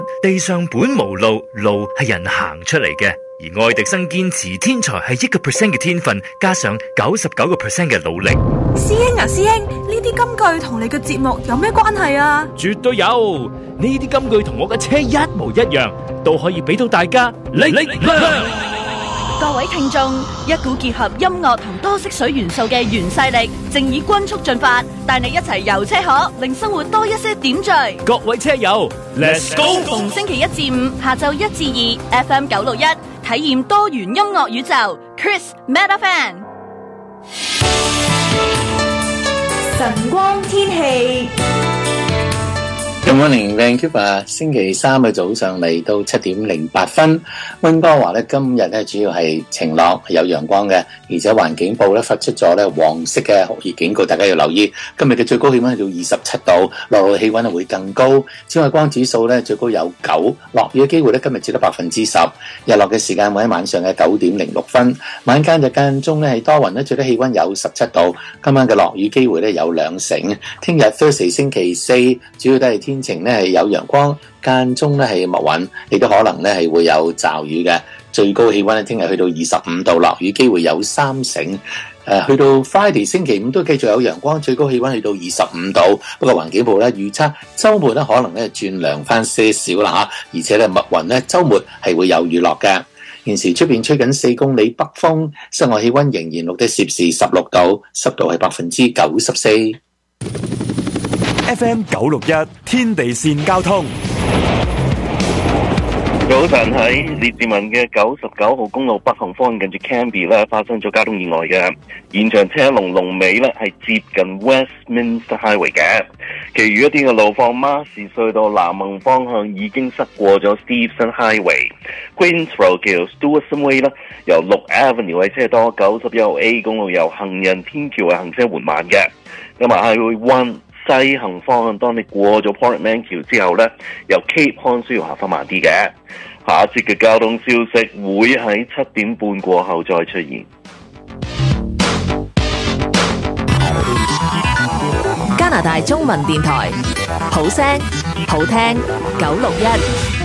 地上本無路，路係人行出嚟嘅。而愛迪生堅持天才係1% 嘅天分，加上99% 嘅努力。 師兄啊，師兄，呢啲金句同你嘅節目有咩關係啊？ 絕對有，呢啲金句同我嘅車一模一樣，都可以俾到大家力量。 各位聽眾，一股結合音樂同多色水元素嘅原勢力，正以均速進發，帶你一齊遊車河，令生活多一些點綴。 各位車友 ，Let's go！ 逢星期1至5下晝1至2 FM 961，體驗多元音樂宇宙。Chris Metafan， 晨光天氣。 Good morning, Vancouver。星期三嘅早上嚟到7:08，溫哥華咧今日咧主要係晴朗，有陽光嘅，而且環境部咧發出咗咧黃色嘅酷熱警告，大家要留意。今日嘅最高氣溫係到27度，落雨氣溫會更高。紫外光指數咧最高有9，落雨嘅機會咧今日只得10%。日落嘅時間會喺晚上嘅9:06，晚間就間中咧係多雲咧，最低氣溫有17度。今晚嘅落雨機會咧有2成。聽日 Thursday 星期四主要都係天晴咧係有陽光，間中咧係密雲，亦都可能咧係會有驟雨嘅。最高氣溫咧聽日去到25度，落雨機會有3成。去到 Friday 星期五都繼續有陽光，最高氣溫去到25度。不過環境部咧預測週末咧可能咧轉涼翻些少啦嚇，而且咧密雲咧週末係會有雨落嘅。現時出邊吹緊4公里北風，室外氣溫仍然錄得攝氏16度，濕度係94%。 FM 961天地線交通。 早晨，喺列治文嘅99號公路北行方近住 Cambie 咧發生咗交通意外嘅，現場車龍尾咧係接近 Westminster Highway 嘅。其餘一啲嘅路況，馬士隧道南行方向已經塞過咗 Stevson Highway、Queens Road 叫 Stewardson Way 啦，由6 Avenue 係車多，91號 A 公路由行人天橋係行車緩慢嘅。咁啊，Highway 1西行方向，當你過咗 Portman 橋之後呢，由 Cape Horn 需要行翻慢啲嘅。下一節嘅交通消息會喺7點半過後再出現。 加拿大中文電台，好聲好聽961。